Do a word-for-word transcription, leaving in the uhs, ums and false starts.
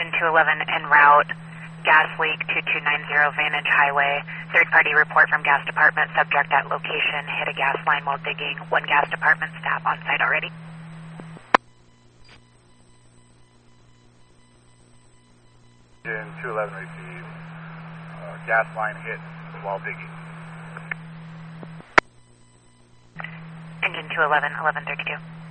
Engine two eleven en route, gas leak two two nine zero Vantage Highway. Third party report from gas department, subject at location, hit a gas line while digging. One gas department staff on site already. Engine two eleven received, uh, gas line hit while digging. Engine two eleven, eleven thirty-two.